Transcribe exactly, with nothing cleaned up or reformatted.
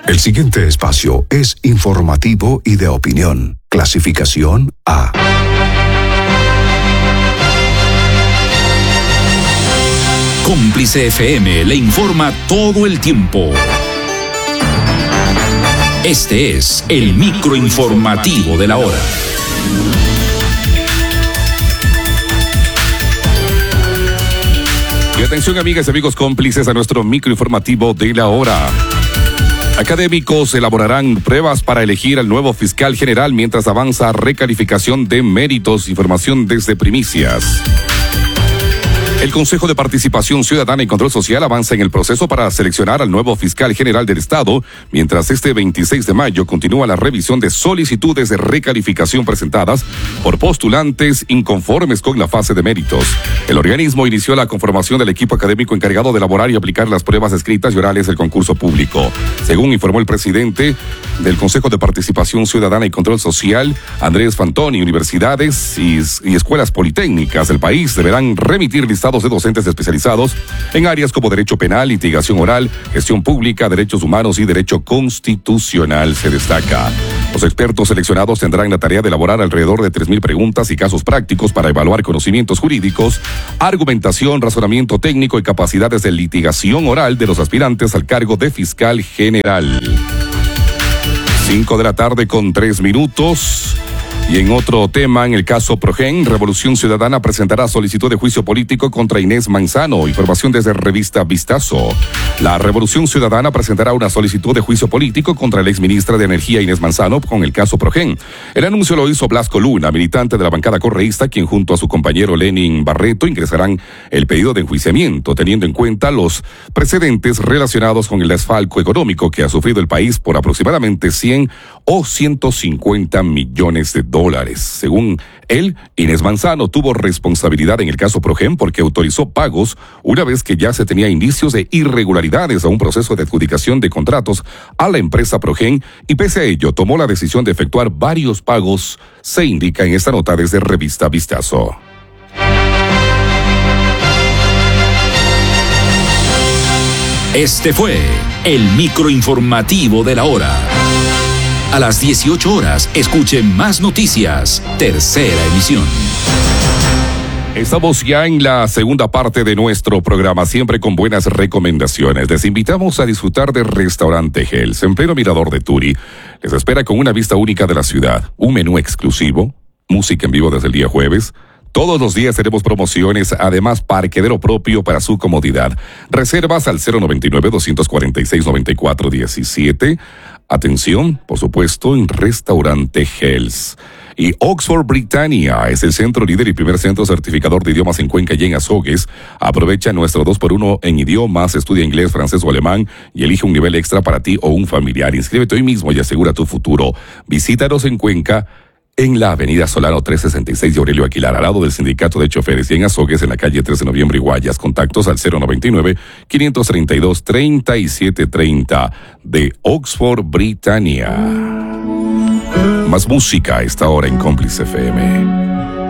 El siguiente espacio es informativo y de opinión. Clasificación A. Cómplice F M le informa todo el tiempo. Este es el microinformativo de la hora. Y atención, amigas y amigos cómplices, a nuestro microinformativo de la hora. Académicos elaborarán pruebas para elegir al nuevo fiscal general mientras avanza recalificación de méritos. Información desde Primicias. El Consejo de Participación Ciudadana y Control Social avanza en el proceso para seleccionar al nuevo fiscal general del Estado, mientras este veintiséis de mayo continúa la revisión de solicitudes de recalificación presentadas por postulantes inconformes con la fase de méritos. El organismo inició la conformación del equipo académico encargado de elaborar y aplicar las pruebas escritas y orales del concurso público. Según informó el presidente del Consejo de Participación Ciudadana y Control Social, Andrés Fantoni, universidades y, y escuelas politécnicas del país deberán remitir listados de docentes especializados en áreas como derecho penal, litigación oral, gestión pública, derechos humanos y derecho constitucional, se destaca. Los expertos seleccionados tendrán la tarea de elaborar alrededor de tres mil preguntas y casos prácticos para evaluar conocimientos jurídicos, argumentación, razonamiento técnico y capacidades de litigación oral de los aspirantes al cargo de fiscal general. Cinco de la tarde con tres minutos. Y en otro tema, en el caso Progen, Revolución Ciudadana presentará solicitud de juicio político contra Inés Manzano. Información desde Revista Vistazo. La Revolución Ciudadana presentará una solicitud de juicio político contra la exministra de Energía Inés Manzano con el caso Progen. El anuncio lo hizo Blasco Luna, militante de la bancada correísta, quien junto a su compañero Lenin Barreto ingresarán el pedido de enjuiciamiento, teniendo en cuenta los precedentes relacionados con el desfalco económico que ha sufrido el país por aproximadamente cien o ciento cincuenta millones de dólares. Según él, Inés Manzano tuvo responsabilidad en el caso Progen porque autorizó pagos una vez que ya se tenía indicios de irregularidades a un proceso de adjudicación de contratos a la empresa Progen, y pese a ello tomó la decisión de efectuar varios pagos, se indica en esta nota desde Revista Vistazo. Este fue el microinformativo de la hora. A las dieciocho horas, escuche más noticias. Tercera emisión. Estamos ya en la segunda parte de nuestro programa, siempre con buenas recomendaciones. Les invitamos a disfrutar del restaurante Hells, en pleno mirador de Turi. Les espera con una vista única de la ciudad, un menú exclusivo, música en vivo desde el día jueves. Todos los días tenemos promociones, además parquedero propio para su comodidad. Reservas al cero noventa y nueve, doscientos cuarenta y seis, noventa y cuatro diecisiete. Atención, por supuesto, en Restaurante Hells. Y Oxford Britannia es el centro líder y primer centro certificador de idiomas en Cuenca y en Azogues. Aprovecha nuestro dos por uno en idiomas, estudia inglés, francés o alemán y elige un nivel extra para ti o un familiar. Inscríbete hoy mismo y asegura tu futuro. Visítanos en Cuenca, en la avenida Solano trescientos sesenta y seis de Aurelio Aguilar, al lado del Sindicato de Choferes, y en Azogues, en la calle trece de noviembre y Guayas. Contactos al cero noventa y nueve, quinientos treinta y dos, treinta y siete treinta de Oxford Britannia. Más música a esta hora en Cómplice F M.